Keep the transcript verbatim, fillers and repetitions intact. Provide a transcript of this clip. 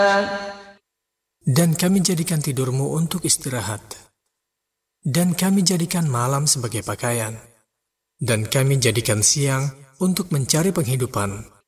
Dan kami jadikan tidurmu untuk istirahat. Dan kami jadikan malam sebagai pakaian. Dan kami jadikan siang untuk mencari penghidupan.